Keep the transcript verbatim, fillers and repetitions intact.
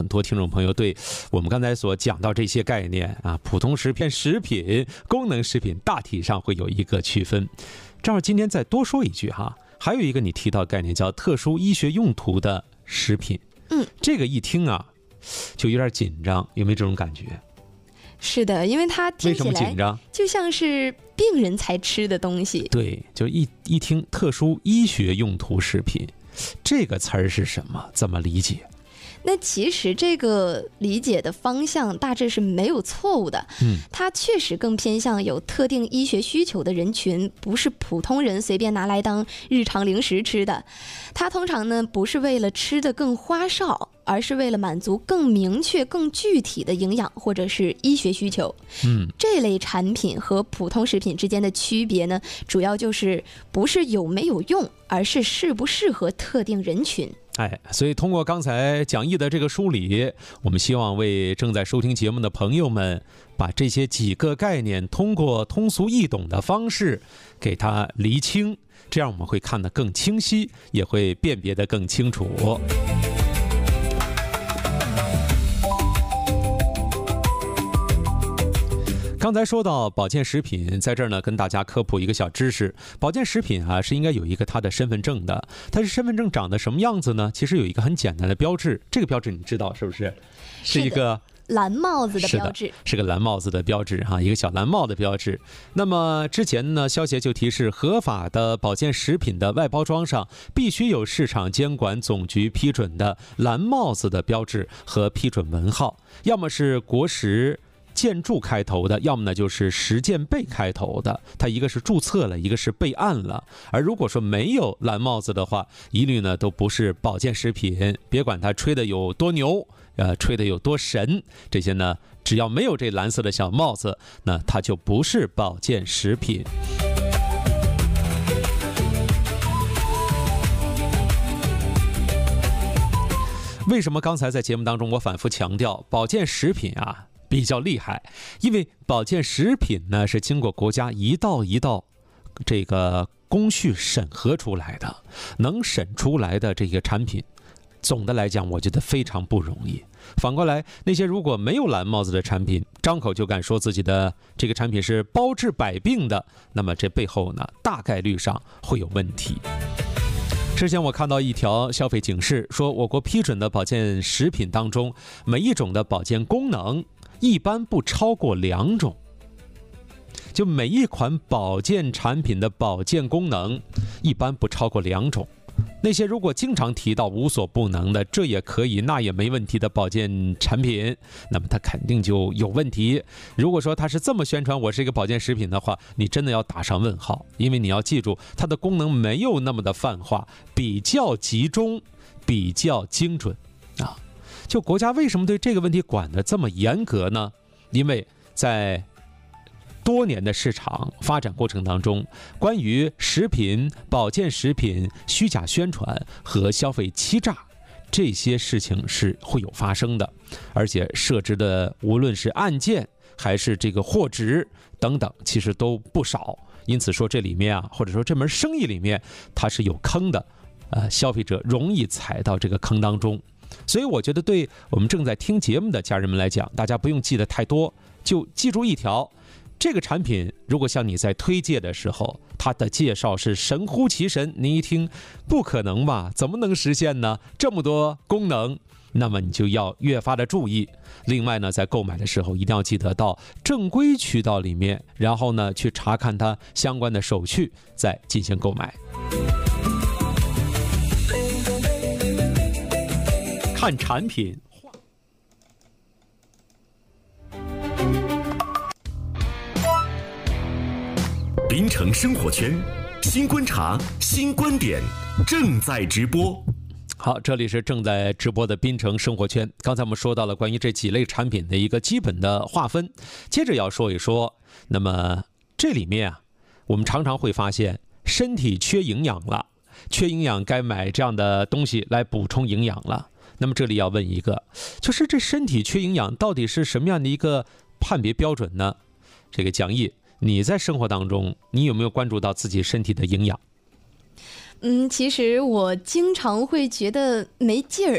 多听众朋友对我们刚才所讲到这些概念啊，普通食品、食品、功能食品大体上会有一个区分。正好今天再多说一句哈，还有一个你提到概念叫特殊医学用途的食品。 嗯， 这个一听啊就有点紧张，有没有这种感觉？ 是的，因为它听起来就像是病人才吃的东西。 对，就一一听特殊医学用途食品，这个词儿是什么？怎么理解？ 那其实这个理解的方向大致是没有错误的， 嗯， 它确实更偏向有特定医学需求的人群，不是普通人随便拿来当日常零食吃的。它通常呢不是为了吃得更花哨，而是为了满足更明确、更具体的营养或者是医学需求。 嗯， 这类产品和普通食品之间的区别呢，主要就是不是有没有用，而是适不适合特定人群。 哎，所以通过刚才讲义的这个梳理，我们希望为正在收听节目的朋友们，把这些几个概念通过通俗易懂的方式给它厘清，这样我们会看得更清晰，也会辨别得更清楚。刚才说到保健食品，在这儿呢跟大家科普一个小知识，保健食品啊是应该有一个它的身份证的，它是身份证长得什么样子呢？其实有一个很简单的标志，这个标志你知道是不是？是一个蓝帽子的标志， 是, 是个蓝帽子的标志哈，一个小蓝帽的标志。那么之前呢，消协就提示，合法的保健食品的外包装上必须有市场监管总局批准的蓝帽子的标志和批准文号，要么是国食建筑开头的，要么呢就是实践备开头的，它一个是注册了，一个是备案了。而如果说没有蓝帽子的话，一律呢都不是保健食品，别管它吹的有多牛，呃，吹的有多神，这些呢只要没有这蓝色的小帽子，那它就不是保健食品。为什么刚才在节目当中我反复强调保健食品啊比较厉害？因为保健食品呢是经过国家一道一道这个工序审核出来的，能审出来的这个产品，总的来讲我觉得非常不容易。反过来，那些如果没有蓝帽子的产品，张口就敢说自己的这个产品是包治百病的，那么这背后呢大概率上会有问题。之前我看到一条消费警示，说我国批准的保健食品当中，每一种的保健功能一般不超过两种，就每一款保健产品的保健功能一般不超过两种。那些如果经常提到无所不能的，这也可以那也没问题的保健产品，那么它肯定就有问题。如果说它是这么宣传我是一个保健食品的话，你真的要打上问号，因为你要记住它的功能没有那么的泛化，比较集中，比较精准啊。就国家为什么对这个问题管得这么严格呢？因为在多年的市场发展过程当中，关于食品、保健食品虚假宣传和消费欺诈这些事情是会有发生的，而且设置的无论是案件还是这个货值等等，其实都不少。因此说这里面啊，或者说这门生意里面它是有坑的，呃，消费者容易踩到这个坑当中。所以我觉得对我们正在听节目的家人们来讲，大家不用记得太多，就记住一条，这个产品如果像你在推介的时候，它的介绍是神乎其神，你一听不可能吧，怎么能实现呢？这么多功能，那么你就要越发的注意。另外呢，在购买的时候一定要记得到正规渠道里面，然后呢去查看它相关的手续，再进行购买。看产品， 滨城生活圈新观察新观点正在直播。 好，这里是正在直播的滨城生活圈。刚才我们说到了关于这几类产品的一个基本的划分，接着要说一说，那么这里面啊，我们常常会发现身体缺营养了，缺营养该买这样的东西来补充营养了。那么这里要问一个，就是这身体缺营养到底是什么样的一个判别标准呢？这个讲义，你在生活当中你有没有关注到自己身体的营养？ 嗯，其实我经常会觉得没劲儿，